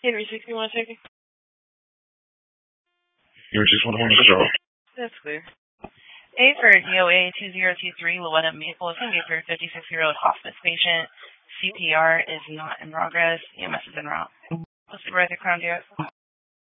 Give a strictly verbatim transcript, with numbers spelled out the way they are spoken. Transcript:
Henry six, you want to check it? Henry six, one, one, one, That's clear. A for D O A two zero two three, Luetta Maple is going to be for a fifty-six-year-old hospice patient. C P R is not in progress. E M S is en route. What's the right crown, dear?